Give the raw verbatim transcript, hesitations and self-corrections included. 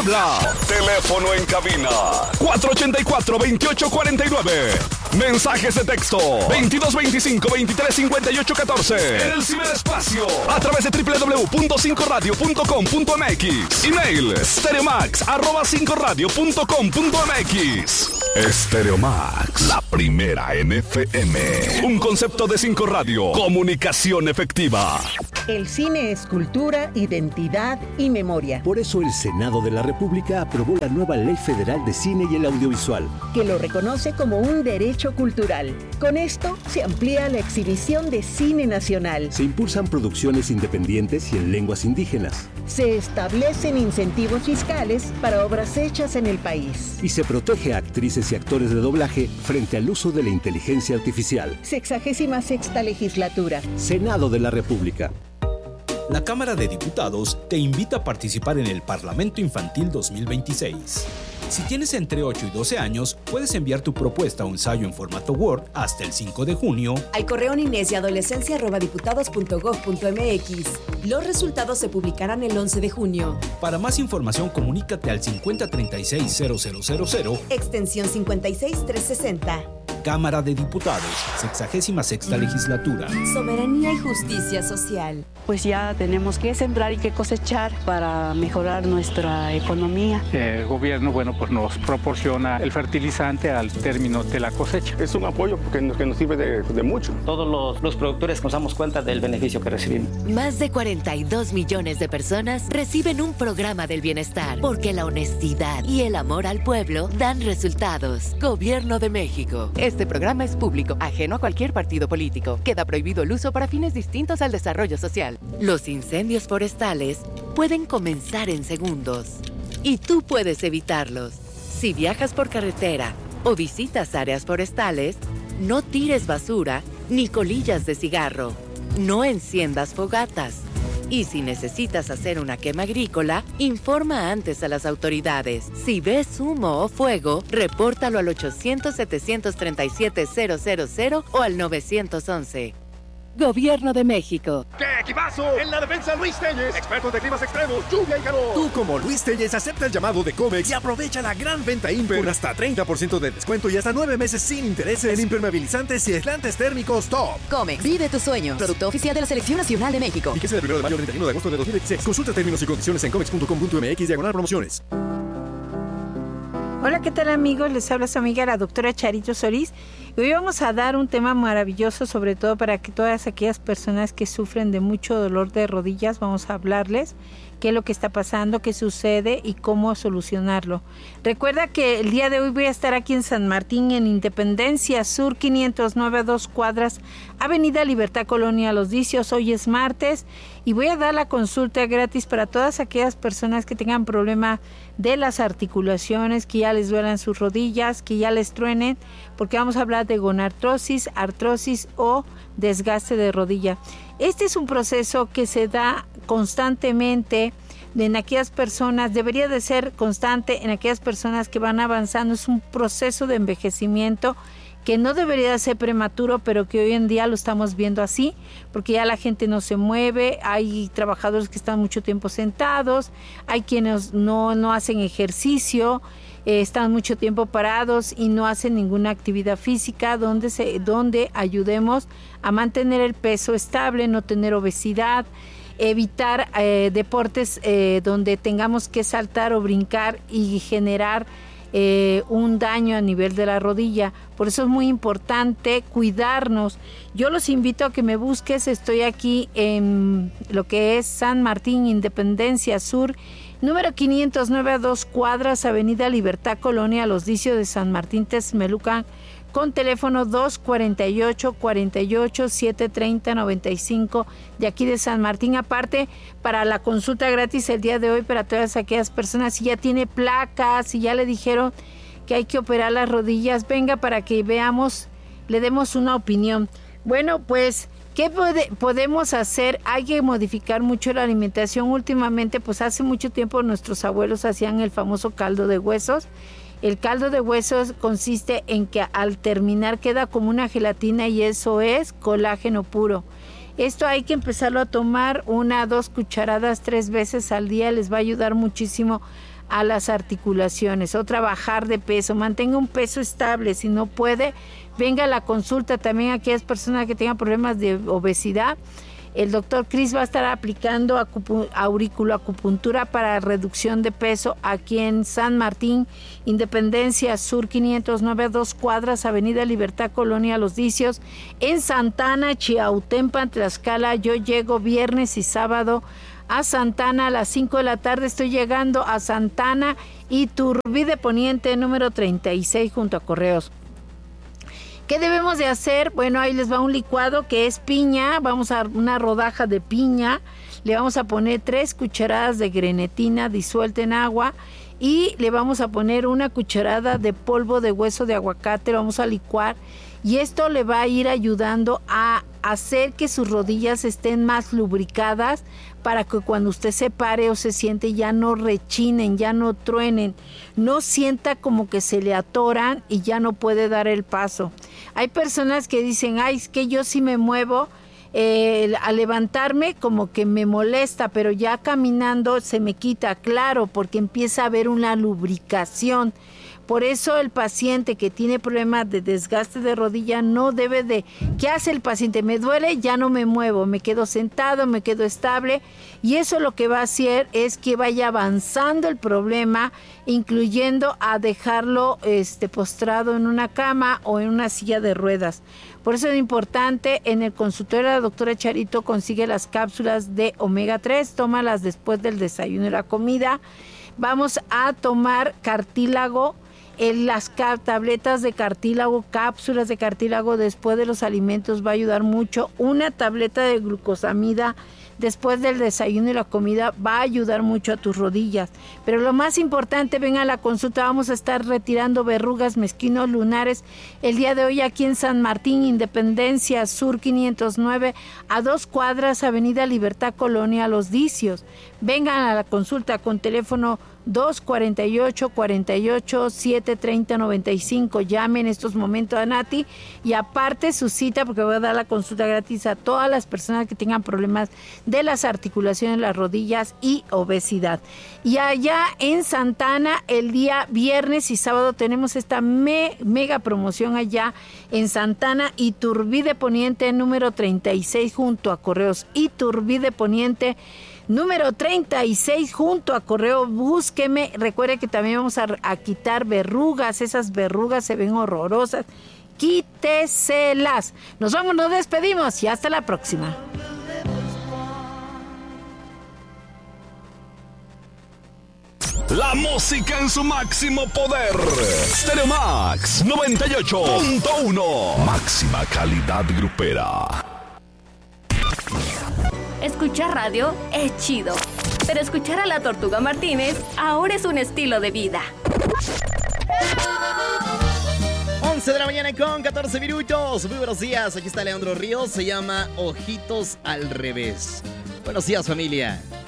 Puebla. Teléfono en cabina cuatro ochenta y cuatro, veintiocho cuarenta y nueve. Mensajes de texto veintidós veinticinco, veintitrés cincuenta y ocho catorce. En el ciberespacio a través de doble u doble u doble u punto cinco radio punto com punto m x. Email stereomax arroba cinco radio punto com punto m x. Stereomax, la primera en F M. Un concepto de Cinco Radio. Comunicación efectiva. El cine es cultura, identidad y memoria. Por eso el Senado de la República aprobó la nueva Ley Federal de Cine y el Audiovisual, que lo reconoce como un derecho cultural. Con esto se amplía la exhibición de cine nacional. Se impulsan producciones independientes y en lenguas indígenas. Se establecen incentivos fiscales para obras hechas en el país. Y se protege a actrices y actores de doblaje frente al uso de la inteligencia artificial. Sexagésima sexta legislatura. Senado de la República. La Cámara de Diputados te invita a participar en el Parlamento Infantil dos mil veintiséis. Si tienes entre ocho y doce años, puedes enviar tu propuesta o ensayo en formato Word hasta el cinco de junio al correo niñez y adolescencia arroba diputados punto gob punto m x. Los resultados se publicarán el once de junio. Para más información, comunícate al cincuenta treinta y seis cero cero cero cero, extensión cincuenta y seis trescientos sesenta. Cámara de Diputados, sexagésima sexta legislatura. Soberanía y justicia social. Pues ya tenemos que sembrar y que cosechar para mejorar nuestra economía. El gobierno, bueno, pues nos proporciona el fertilizante al término de la cosecha. Es un apoyo que nos, que nos sirve de, de mucho. Todos los, los productores nos damos cuenta del beneficio que recibimos. Más de cuarenta y dos millones de personas reciben un programa del bienestar, porque la honestidad y el amor al pueblo dan resultados. Gobierno de México. Este programa es público, ajeno a cualquier partido político. Queda prohibido el uso para fines distintos al desarrollo social. Los incendios forestales pueden comenzar en segundos y tú puedes evitarlos. Si viajas por carretera o visitas áreas forestales, no tires basura ni colillas de cigarro. No enciendas fogatas. Y si necesitas hacer una quema agrícola, informa antes a las autoridades. Si ves humo o fuego, repórtalo al ochocientos, setecientos treinta y siete, cero cero cero o al nueve once. Gobierno de México. ¡Qué equipazo! En la defensa, Luis Telles, expertos de climas extremos, lluvia y calor. Tú, como Luis Telles, acepta el llamado de Comex y aprovecha la gran venta Imper con hasta treinta por ciento de descuento y hasta nueve meses sin intereses en impermeabilizantes y aislantes térmicos top. Comex, vive tus sueños. Producto oficial de la Selección Nacional de México. Fíjese del primero de mayo al treinta y uno de agosto de dos mil veintiséis. Consulta términos y condiciones en comex punto com punto m x diagonal promociones. Hola, ¿qué tal, amigos? Les habla su amiga la doctora Charito Solís. Y hoy vamos a dar un tema maravilloso, sobre todo para que todas aquellas personas que sufren de mucho dolor de rodillas, vamos a hablarles qué es lo que está pasando, qué sucede y cómo solucionarlo. Recuerda que el día de hoy voy a estar aquí en San Martín, en Independencia Sur quinientos nueve, a dos cuadras, Avenida Libertad Colonia Los Vicios. Hoy es martes y voy a dar la consulta gratis para todas aquellas personas que tengan problema de las articulaciones, que ya les duelan sus rodillas, que ya les truenen, porque vamos a hablar de gonartrosis, artrosis o desgaste de rodilla. Este es un proceso que se da constantemente en aquellas personas, debería de ser constante en aquellas personas que van avanzando. Es un proceso de envejecimiento que no debería ser prematuro, pero que hoy en día lo estamos viendo así, porque ya la gente no se mueve, hay trabajadores que están mucho tiempo sentados, hay quienes no, no hacen ejercicio, eh, están mucho tiempo parados y no hacen ninguna actividad física donde, se, donde ayudemos a mantener el peso estable, no tener obesidad, evitar eh, deportes eh, donde tengamos que saltar o brincar y generar Eh, un daño a nivel de la rodilla. Por eso es muy importante cuidarnos. Yo los invito a que me busques. Estoy aquí en lo que es San Martín, Independencia Sur, número quinientos nueve, a dos cuadras, Avenida Libertad Colonia Los Vicios de San Martín Texmelucan, con teléfono dos cuarenta y ocho, cuarenta y ocho, setecientos treinta, noventa y cinco, de aquí de San Martín. Aparte, para la consulta gratis el día de hoy, para todas aquellas personas, si ya tiene placas, si ya le dijeron que hay que operar las rodillas, venga para que veamos, le demos una opinión. Bueno, pues, ¿qué pode, podemos hacer? Hay que modificar mucho la alimentación. Últimamente, pues hace mucho tiempo nuestros abuelos hacían el famoso caldo de huesos. El caldo de huesos consiste en que al terminar queda como una gelatina y eso es colágeno puro. Esto hay que empezarlo a tomar una, dos cucharadas, tres veces al día. Les va a ayudar muchísimo a las articulaciones. Otra, bajar de peso, mantenga un peso estable. Si no puede, venga a la consulta. También aquellas personas que tengan problemas de obesidad, el doctor Cris va a estar aplicando acupu- auriculoacupuntura para reducción de peso aquí en San Martín, Independencia Sur quinientos nueve, a dos cuadras, Avenida Libertad, Colonia Los Dicios. En Santana, Chiautempan, Tlaxcala, yo llego viernes y sábado a Santana a las cinco de la tarde. Estoy llegando a Santana y Iturbide Poniente, número treinta y seis, junto a Correos. ¿Qué debemos de hacer? Bueno, ahí les va un licuado que es piña. Vamos a una rodaja de piña. Le vamos a poner tres cucharadas de grenetina disuelta en agua y le vamos a poner una cucharada de polvo de hueso de aguacate. Lo vamos a licuar y esto le va a ir ayudando a hacer que sus rodillas estén más lubricadas para que cuando usted se pare o se siente ya no rechinen, ya no truenen, no sienta como que se le atoran y ya no puede dar el paso. Hay personas que dicen, ay, es que yo sí me muevo, eh, al levantarme como que me molesta, pero ya caminando se me quita, claro, porque empieza a haber una lubricación. Por eso el paciente que tiene problemas de desgaste de rodilla no debe de... ¿Qué hace el paciente? Me duele, ya no me muevo, me quedo sentado, me quedo estable, y eso lo que va a hacer es que vaya avanzando el problema, incluyendo a dejarlo este, postrado en una cama o en una silla de ruedas. Por eso es importante, en el consultorio de la doctora Charito consigue las cápsulas de omega tres, tómalas después del desayuno y la comida. Vamos a tomar cartílago, en las tabletas de cartílago, cápsulas de cartílago después de los alimentos va a ayudar mucho. Una tableta de glucosamida después del desayuno y la comida va a ayudar mucho a tus rodillas. Pero lo más importante, ven a la consulta, vamos a estar retirando verrugas, mezquinos lunares el día de hoy aquí en San Martín, Independencia Sur quinientos nueve, a dos cuadras, Avenida Libertad, Colonia Los Dicios. Vengan a la consulta con teléfono dos cuarenta y ocho, cuarenta y ocho, siete treinta, noventa y cinco. Llamen en estos momentos a Nati y aparte su cita, porque voy a dar la consulta gratis a todas las personas que tengan problemas de las articulaciones, las rodillas y obesidad. Y allá en Santana, el día viernes y sábado tenemos esta me, mega promoción allá en Santana, Iturbide Poniente, número treinta y seis, junto a Correos. Iturbide Poniente, número treinta y seis, junto a Correo. Búsqueme. Recuerde que también vamos a, a quitar verrugas. Esas verrugas se ven horrorosas. Quíteselas. Nos vamos, nos despedimos y hasta la próxima. La música en su máximo poder. Stereo Max noventa y ocho punto uno. Máxima calidad grupera. Escuchar radio es chido, pero escuchar a la Tortuga Martínez ahora es un estilo de vida. once de la mañana con catorce minutos. Muy buenos días, aquí está Leandro Ríos. Se llama Ojitos al Revés. Buenos días, familia.